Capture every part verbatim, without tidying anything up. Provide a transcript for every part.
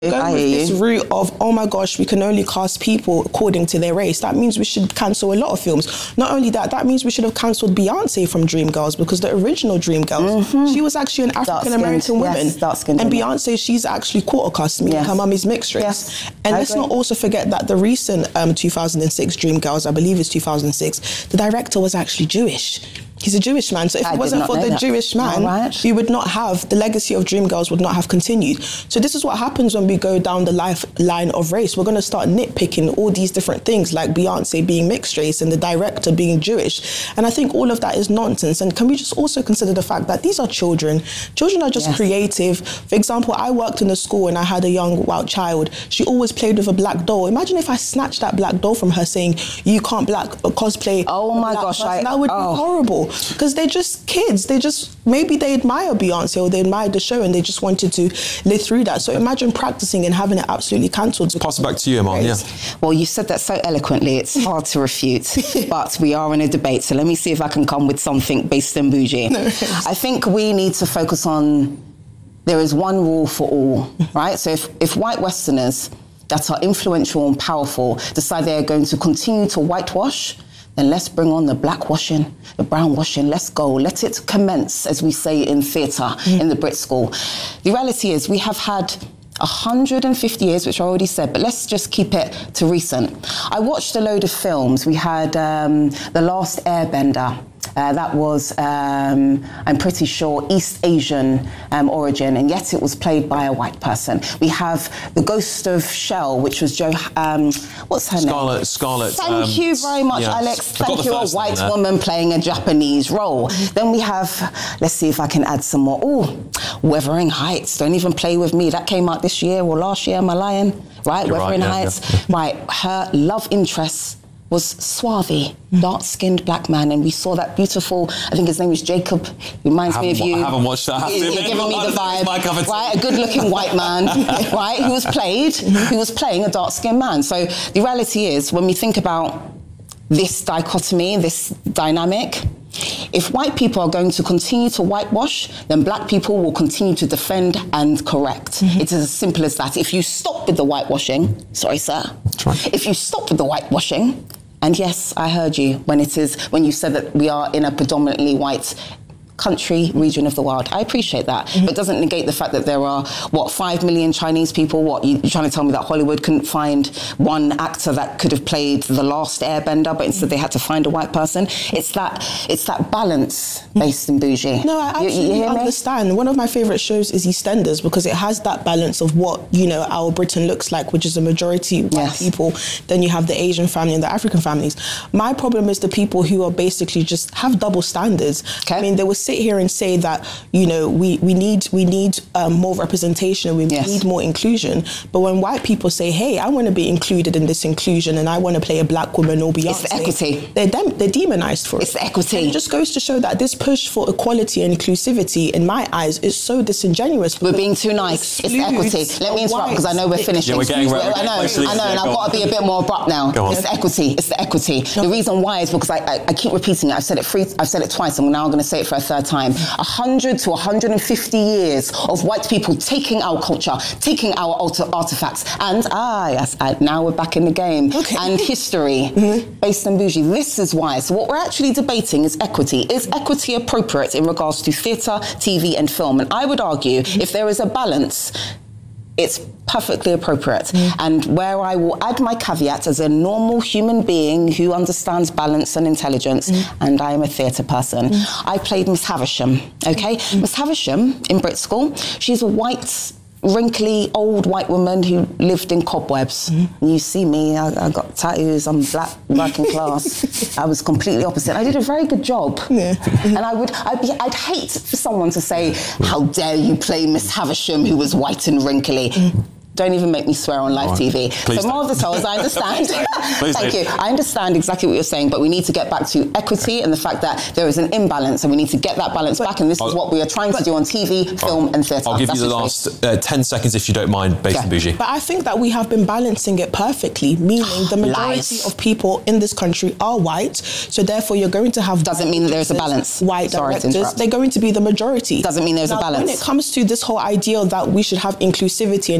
Going with this route of, oh my gosh, we can only cast people according to their race. That means we should cancel a lot of films. Not only that, that means we should have cancelled Beyonce from Dreamgirls, because the original Dreamgirls, mm-hmm. she was actually an African-American woman. Yes, dark-skinned and woman. Beyonce, she's actually quarter caste, meaning yes. her mum is mixed race. Yes. And I let's agree. not also forget that the recent um, two thousand six Dreamgirls, I believe it's two thousand six, the director was actually Jewish. He's a Jewish man, so if I it wasn't for the that. Jewish man, right. we would not have, the legacy of Dreamgirls would not have continued. So this is what happens when we go down the life line of race. We're going to start nitpicking all these different things, like Beyonce being mixed race and the director being Jewish. And I think all of that is nonsense. And can we just also consider the fact that these are children? Children are just yes. creative. For example, I worked in a school and I had a young white child. She always played with a black doll. Imagine if I snatched that black doll from her saying, you can't black cosplay. Oh my gosh. I, that would oh. be horrible, because they're just kids. They just, maybe they admire Beyonce or they admired the show and they just wanted to live through that. So imagine practicing and having it absolutely cancelled. Pass it back to you, Iman, yeah. Well, you said that so eloquently, it's hard to refute, but we are in a debate, so let me see if I can come with something based in bougie. No, I think we need to focus on, there is one rule for all, right? So if, if white Westerners that are influential and powerful decide they are going to continue to whitewash, then let's bring on the black washing, the brown washing, let's go. Let it commence, as we say in theatre, mm. in the Brit School. The reality is we have had one hundred fifty years, which I already said, but let's just keep it to recent. I watched a load of films. We had um, The Last Airbender. Uh, that was, um, I'm pretty sure, East Asian um, origin, and yet it was played by a white person. We have The Ghost of Shell, which was Joe, um, what's her Scarlett, name? Scarlett. Thank um, you very much, yeah. Alex. Thank you, a white name, woman playing a Japanese role. Then we have, let's see if I can add some more. Oh, Wuthering Heights, Don't Even Play With Me. That came out this year or last year, am I lying? Right, You're Wuthering right, yeah, Heights. yeah. Right, her love interest was Swarthy, dark-skinned black man, and we saw that beautiful, I think his name is Jacob, he reminds me of you. I haven't watched that. You're giving me the vibe, right? A good-looking white man, right? Who was played, who was playing a dark-skinned man. So the reality is, when we think about this dichotomy, this dynamic, if white people are going to continue to whitewash, then black people will continue to defend and correct. Mm-hmm. It is as simple as that. If you stop with the whitewashing, sorry, sir. That's right. If you stop with the whitewashing, and yes, I heard you when it is when you said that we are in a predominantly white country, region of the world. I appreciate that. Mm-hmm. But it doesn't negate the fact that there are, what, five million Chinese people? What, you, you're trying to tell me that Hollywood couldn't find one actor that could have played The Last Airbender, but instead they had to find a white person? It's that it's that balance based in bougie. No, I absolutely you, you understand. Me? One of my favourite shows is EastEnders, because it has that balance of what, you know, our Britain looks like, which is a majority white yes. people. Then you have the Asian family and the African families. My problem is the people who are basically just have double standards. Okay. I mean, they will sit here and say that, you know, we, we need we need um, more representation, we yes. need more inclusion. But when white people say, hey, I want to be included in this inclusion and I want to play a black woman or Beyonce, it's the equity. They're, dem- they're demonized for it's it. It's the equity. And it just goes to show that this push for equality and inclusivity, in my eyes, is so disingenuous. We're being too nice. It's the equity. Let me interrupt because I know we're finishing. Yeah, we're getting right. I know, I know, and I've got to be a bit more abrupt now. It's the equity. It's the equity. No. The reason why is because I, I, I keep repeating it. I've said it three, I've said it twice, and now I'm going to say it for a third time. A hundred to one hundred fifty years of white people taking our culture, taking our artifacts, and ah, yes, I, now we're back in the game. Okay. And history, mm-hmm. based on bougie. This is why. So what we're actually debating is equity. Is equity appropriate in regards to theatre, T V, and film? And I would argue, mm-hmm. if there is a balance, it's perfectly appropriate. Mm. And where I will add my caveat as a normal human being who understands balance and intelligence, mm. and I am a theatre person, mm. I played Miss Havisham, okay? Mm. Miss Havisham in Brit School, she's a white, wrinkly, old white woman who lived in cobwebs. Mm-hmm. You see me, I, I got tattoos, I'm black, working class. I was completely opposite. I did a very good job. Yeah. And I would, I'd, be, I'd hate for someone to say, how dare you play Miss Havisham who was white and wrinkly. Mm. Don't even make me swear on live right. T V. Please so more of the tells, I understand. Thank you. I understand exactly what you're saying, but we need to get back to equity and the fact that there is an imbalance and we need to get that balance but, back, and this I'll, is what we are trying to do on T V, film I'll, and theatre. I'll give That's you the last uh, ten seconds, if you don't mind, based on bougie. But I think that we have been balancing it perfectly, meaning the majority Lies. of people in this country are white, so therefore you're going to have... Doesn't mean that there's a balance. White Sorry directors, they're going to be the majority. Doesn't mean there's now, a balance. When it comes to this whole idea that we should have inclusivity and equality,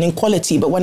equity, but when